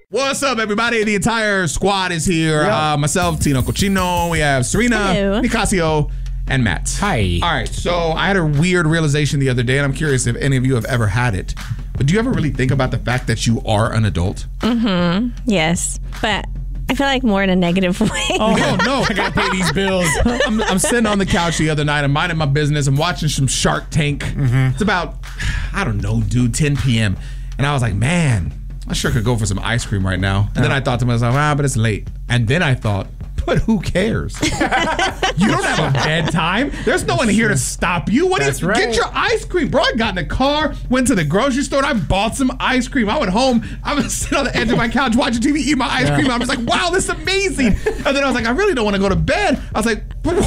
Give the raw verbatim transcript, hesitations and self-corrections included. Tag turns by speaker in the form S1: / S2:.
S1: What's up, everybody? The entire squad is here.
S2: Yep.
S1: Uh, myself, Tino Cochino. We have Serena,
S3: Hello.
S1: Nicasio, and Matt.
S2: Hi.
S1: All right, so I had a weird realization the other day, and I'm curious if any of you have ever had it. But do you ever really think about the fact that you are an adult?
S3: Mm-hmm. Yes. But I feel like more in a negative way.
S1: Oh, no, no.
S2: I gotta pay these bills.
S1: I'm, I'm sitting on the couch the other night. I'm minding my business. I'm watching some Shark Tank. Mm-hmm. It's about, I don't know, dude, ten p.m. And I was like, man, I sure could go for some ice cream right now. And then I thought to myself, ah, but it's late. And then I thought, but who cares? You don't have a bedtime. There's no one here to stop you. What
S2: That's
S1: do you
S2: right.
S1: Get your ice cream, bro. I got in the car, went to the grocery store, and I bought some ice cream. I went home. I was sitting on the edge of my couch watching T V, eating my ice cream. I was like, wow, this is amazing. And then I was like, I really don't want to go to bed. I was like, but